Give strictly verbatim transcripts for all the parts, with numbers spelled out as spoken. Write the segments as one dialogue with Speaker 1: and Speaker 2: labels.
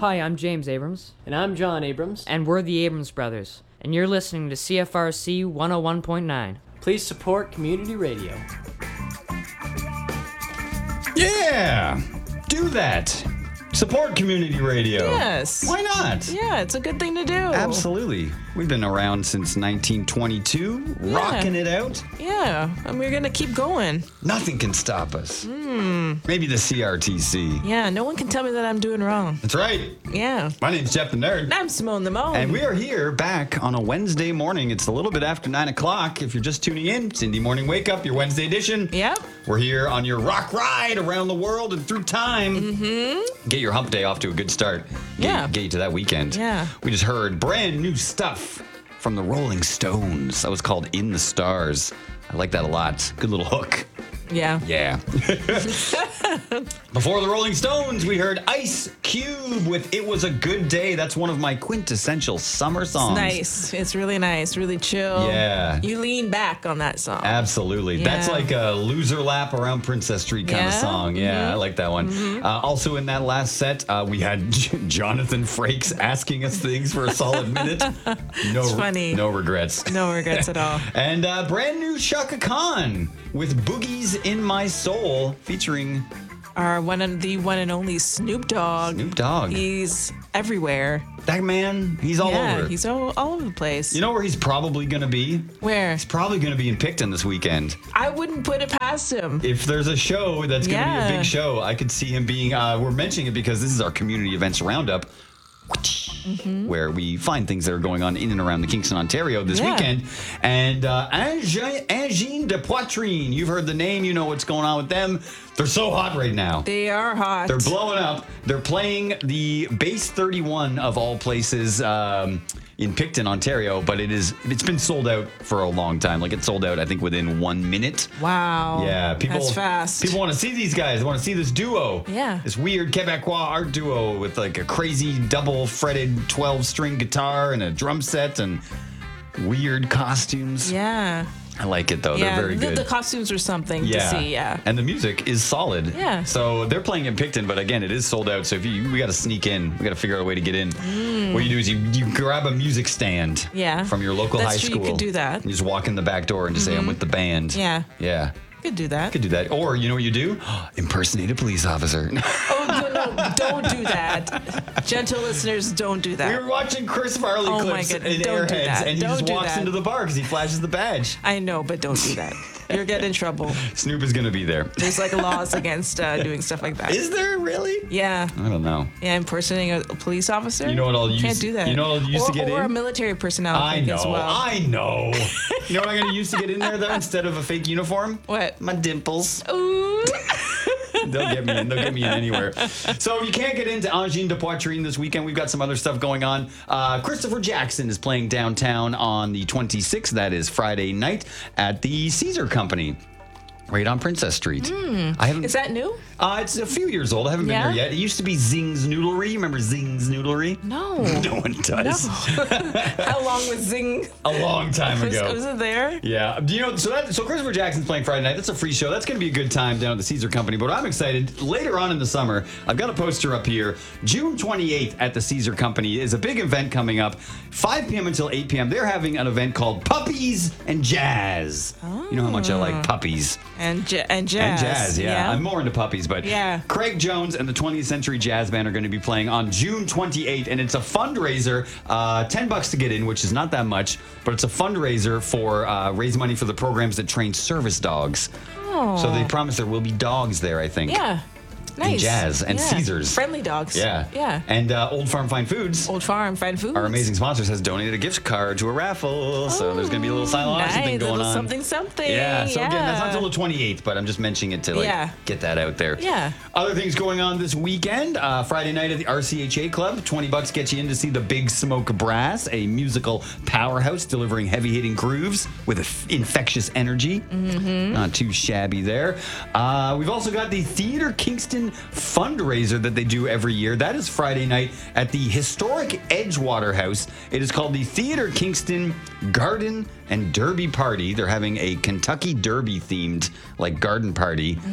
Speaker 1: Hi, I'm James Abrams.
Speaker 2: And I'm John Abrams.
Speaker 1: And we're the Abrams Brothers. And you're listening to C F R C one oh one point nine.
Speaker 2: Please support community radio.
Speaker 3: Yeah! Do that! Support community radio.
Speaker 4: Yes.
Speaker 3: Why not?
Speaker 4: Yeah, it's a good thing to do.
Speaker 3: Absolutely. We've been around since nineteen twenty-two,
Speaker 4: Yeah.
Speaker 3: rocking it out.
Speaker 4: Yeah, and we're going to keep going.
Speaker 3: Nothing can stop us.
Speaker 4: Mm.
Speaker 3: Maybe the C R T C.
Speaker 4: Yeah, no one can tell me that I'm doing wrong.
Speaker 3: That's right.
Speaker 4: Yeah.
Speaker 3: My name's Jeff the Nerd.
Speaker 4: And I'm Simone the Mo.
Speaker 3: And we are here back on a Wednesday morning. It's a little bit after nine o'clock. If you're just tuning in, Cindy Morning Wake Up, your Wednesday edition.
Speaker 4: Yep.
Speaker 3: We're here on your rock ride around the world and through time.
Speaker 4: Mm-hmm.
Speaker 3: Get your hump day off to a good start. Get,
Speaker 4: Yeah.
Speaker 3: Get you to that weekend.
Speaker 4: Yeah.
Speaker 3: We just heard brand new stuff from the Rolling Stones. That was called In the Stars. I like that a lot. Good little hook.
Speaker 4: Yeah.
Speaker 3: Yeah. Before the Rolling Stones, we heard Ice Cube with It Was a Good Day. That's one of my quintessential summer songs.
Speaker 4: It's nice. It's really nice, really chill.
Speaker 3: Yeah.
Speaker 4: You lean back on that song.
Speaker 3: Absolutely.
Speaker 4: Yeah.
Speaker 3: That's like a loser lap around Princess Street kind of
Speaker 4: Yeah?
Speaker 3: song. Yeah,
Speaker 4: Mhm.
Speaker 3: I like that one.
Speaker 4: Mhm.
Speaker 3: Uh, also in that last set, uh, we had J- Jonathan Frakes asking us things for a solid minute. No,
Speaker 4: It's funny.
Speaker 3: No regrets.
Speaker 4: No regrets at all.
Speaker 3: And uh, brand new Chaka Khan with Boogies in My Soul featuring
Speaker 4: Our one and the one and only Snoop Dogg.
Speaker 3: Snoop Dogg.
Speaker 4: He's everywhere.
Speaker 3: That man, he's all
Speaker 4: yeah,
Speaker 3: over.
Speaker 4: he's all, all over the place.
Speaker 3: You know where he's probably going to be?
Speaker 4: Where?
Speaker 3: He's probably going to be in Picton this weekend.
Speaker 4: I wouldn't put it past him.
Speaker 3: If there's a show that's going to
Speaker 4: Yeah.
Speaker 3: be a big show, I could see him being. Uh, we're mentioning it because this is our community events roundup,
Speaker 4: Mm-hmm.
Speaker 3: where we find things that are going on in and around the Kingston, Ontario this
Speaker 4: Yeah.
Speaker 3: weekend. And uh, Ange- Angine de Poitrine, you've heard the name, you know what's going on with them. They're so hot right now.
Speaker 4: They are hot.
Speaker 3: They're blowing up. They're playing the Base thirty-one of all places um, in Picton, Ontario, but it is it's been sold out for a long time. Like it sold out, I think, within one minute.
Speaker 4: Wow.
Speaker 3: Yeah, people.
Speaker 4: That's fast.
Speaker 3: People want to see these guys. They want to see this duo.
Speaker 4: Yeah.
Speaker 3: This weird Quebecois art duo with like a crazy double fretted twelve string guitar and a drum set and weird costumes.
Speaker 4: Yeah.
Speaker 3: I like it though.
Speaker 4: yeah.
Speaker 3: They're very
Speaker 4: the,
Speaker 3: good.
Speaker 4: the costumes are something
Speaker 3: Yeah.
Speaker 4: to see. Yeah.
Speaker 3: And the music is solid.
Speaker 4: Yeah.
Speaker 3: So they're playing in Picton, but again, it is sold out. So if you, we got to sneak in, we got to figure out a way to get in. What you do is you, you grab a music stand
Speaker 4: Yeah.
Speaker 3: from your local
Speaker 4: That's
Speaker 3: high
Speaker 4: true,
Speaker 3: school.
Speaker 4: you could do that.
Speaker 3: You just walk in the back door and just say, I'm with the band.
Speaker 4: Yeah.
Speaker 3: Yeah.
Speaker 4: Could do that.
Speaker 3: Could do that. Or you know what you do? Impersonate a police officer.
Speaker 4: Oh, no, no, don't do that. Gentle listeners, don't do
Speaker 3: We
Speaker 4: that.
Speaker 3: were watching Chris Farley
Speaker 4: Oh my
Speaker 3: clips
Speaker 4: goodness,
Speaker 3: in
Speaker 4: don't do
Speaker 3: Airheads,
Speaker 4: that.
Speaker 3: and he
Speaker 4: Don't
Speaker 3: just
Speaker 4: do
Speaker 3: walks
Speaker 4: that.
Speaker 3: into the bar because he flashes the badge.
Speaker 4: I know, but don't do that. You'll get in trouble.
Speaker 3: Snoop is going to be there.
Speaker 4: There's like laws against uh, doing stuff like that.
Speaker 3: Is there really?
Speaker 4: Yeah.
Speaker 3: I don't know.
Speaker 4: Yeah, impersonating a, a police officer.
Speaker 3: You know what I'll use-
Speaker 4: Can't do that.
Speaker 3: you know what I'll use
Speaker 4: or,
Speaker 3: to get
Speaker 4: or
Speaker 3: in?
Speaker 4: a military personnel. I,
Speaker 3: I
Speaker 4: think,
Speaker 3: know.
Speaker 4: As well.
Speaker 3: I know. You know what I'm going to use to get in there, though, instead of a fake uniform?
Speaker 4: What?
Speaker 3: My dimples.
Speaker 4: Ooh.
Speaker 3: They'll get me in. They'll get me in anywhere. So if you can't get into Angine de Poitrine this weekend, we've got some other stuff going on. Uh, Christopher Jackson is playing downtown on the twenty-sixth. That is Friday night at the Caesar Company. Right on Princess Street. I haven't.
Speaker 4: Is that new?
Speaker 3: Uh, it's a few years old. I haven't
Speaker 4: Yeah?
Speaker 3: been there yet. It used to be Zing's Noodlery. Remember Zing's Noodlery?
Speaker 4: No.
Speaker 3: No one does.
Speaker 4: No. How long was Zing?
Speaker 3: A long time
Speaker 4: Was,
Speaker 3: ago.
Speaker 4: was it there?
Speaker 3: Yeah, do you know? So that so Christopher Jackson's playing Friday night. That's a free show. That's going to be a good time down at the Caesar Company. But I'm excited. Later on in the summer, I've got a poster up here. June twenty-eighth at the Caesar Company is a big event coming up. five p.m. until eight p.m. They're having an event called Puppies and Jazz. You know how much I like puppies.
Speaker 4: And j- and jazz.
Speaker 3: And jazz, yeah. I'm more into puppies, but
Speaker 4: Yeah.
Speaker 3: Craig Jones and the twentieth Century Jazz Band are going to be playing on June twenty-eighth, and it's a fundraiser. Uh, ten bucks to get in, which is not that much, but it's a fundraiser for uh, raise money for the programs that train service dogs.
Speaker 4: Oh.
Speaker 3: So they promise there will be dogs there, I think.
Speaker 4: Yeah. Nice.
Speaker 3: Jazz and
Speaker 4: Yeah.
Speaker 3: Caesars.
Speaker 4: Friendly dogs.
Speaker 3: Yeah.
Speaker 4: Yeah.
Speaker 3: And uh, Old Farm Fine Foods.
Speaker 4: Old Farm, Fine Foods.
Speaker 3: Our amazing sponsors has donated a gift card to a raffle, so there's going to be a little silent auction
Speaker 4: nice.
Speaker 3: thing going
Speaker 4: little
Speaker 3: on.
Speaker 4: Something, something.
Speaker 3: Yeah, so again, that's not
Speaker 4: Yeah.
Speaker 3: until the twenty-eighth, but I'm just mentioning it to like
Speaker 4: Yeah.
Speaker 3: get that out there.
Speaker 4: Yeah.
Speaker 3: Other things going on this weekend. Uh, Friday night at the R C H A Club. twenty bucks gets you in to see the Big Smoke Brass, a musical powerhouse delivering heavy-hitting grooves with f- infectious energy. Mm-hmm. Not too shabby there. Uh, we've also got the Theatre Kingston fundraiser that they do every year. That is Friday night at the historic Edgewater House. It is called the Theatre Kingston Garden and Derby Party. They're having a Kentucky Derby themed like garden party.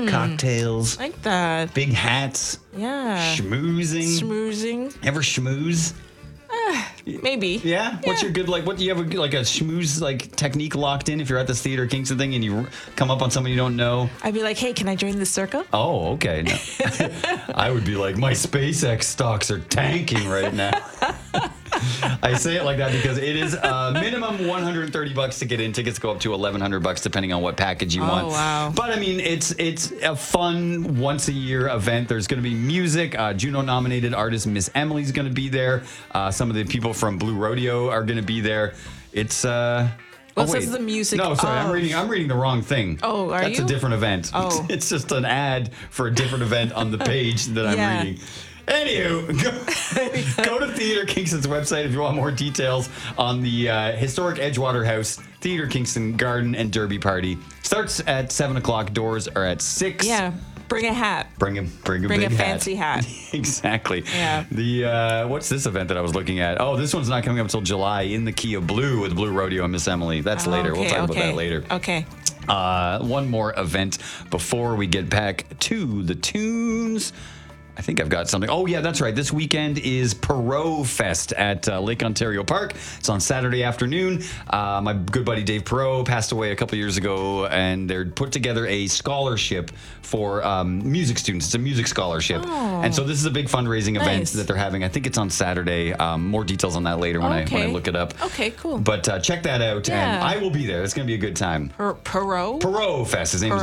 Speaker 3: cocktails,
Speaker 4: Like that.
Speaker 3: big hats,
Speaker 4: Yeah.
Speaker 3: schmoozing.
Speaker 4: Schmoozing.
Speaker 3: Ever schmooze?
Speaker 4: Maybe.
Speaker 3: Yeah? What's your good, like, what do you have, a, like, a schmooze, like, technique locked in if you're at this Theater Kingston thing and you r- come up on someone you don't know?
Speaker 4: I'd be like, hey, can I join this circle?
Speaker 3: Oh, okay. No. I would be like, my SpaceX stocks are tanking right now. I say it like that because it is uh, minimum one hundred thirty bucks to get in. Tickets go up to eleven hundred bucks depending on what package you
Speaker 4: Oh,
Speaker 3: want.
Speaker 4: wow.
Speaker 3: But I mean, it's it's a fun once a year event. There's going to be music. Uh, Juno nominated artist Miss Emily's going to be there. Uh, some of the people from Blue Rodeo are going to be there. It's uh
Speaker 4: Well,
Speaker 3: oh,
Speaker 4: it says
Speaker 3: wait.
Speaker 4: the music
Speaker 3: No, sorry, I'm
Speaker 4: of-
Speaker 3: reading. I'm reading the wrong thing.
Speaker 4: Oh, are
Speaker 3: That's
Speaker 4: you?
Speaker 3: a different event.
Speaker 4: Oh.
Speaker 3: It's just an ad for a different event on the page that I'm
Speaker 4: Yeah.
Speaker 3: reading. Anywho, go, go to Theater Kingston's website if you want more details on the uh, historic Edgewater House Theater Kingston Garden and Derby Party. Starts at seven o'clock. Doors are at six.
Speaker 4: Yeah. Bring a hat.
Speaker 3: Bring a bring a
Speaker 4: Bring
Speaker 3: big
Speaker 4: a
Speaker 3: hat.
Speaker 4: fancy hat.
Speaker 3: Exactly.
Speaker 4: Yeah.
Speaker 3: The uh, what's this event that I was looking at? Oh, this one's not coming up until July in the Key of Blue with Blue Rodeo and Miss Emily. That's later. We'll
Speaker 4: Okay,
Speaker 3: talk
Speaker 4: okay.
Speaker 3: about that later.
Speaker 4: Okay.
Speaker 3: Uh, one more event before we get back to the tunes. I think I've got something. Oh, yeah, that's right. This weekend is Perot Fest at uh, Lake Ontario Park. It's on Saturday afternoon. Uh, my good buddy Dave Perot passed away a couple years ago, and they're put together a scholarship for um, music students. It's a music scholarship.
Speaker 4: Oh.
Speaker 3: And so this is a big fundraising event
Speaker 4: Nice.
Speaker 3: that they're having. I think it's on Saturday. Um, more details on that later when, I, when I
Speaker 4: Okay.
Speaker 3: look it up.
Speaker 4: Okay, cool.
Speaker 3: But uh, check that out, and
Speaker 4: Yeah.
Speaker 3: I will be there. It's going to be a good time.
Speaker 4: Per- Perot?
Speaker 3: Perot Fest. His name is